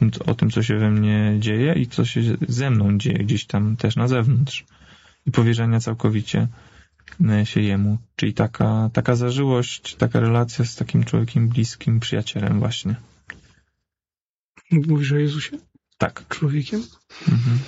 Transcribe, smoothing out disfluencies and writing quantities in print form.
o tym, co się we mnie dzieje i co się ze mną dzieje gdzieś tam też na zewnątrz. I powierzenia całkowicie się Jemu. Czyli taka zażyłość, taka relacja z takim człowiekiem bliskim, przyjacielem właśnie. Mówisz o Jezusie? Tak. Człowiekiem? Mhm.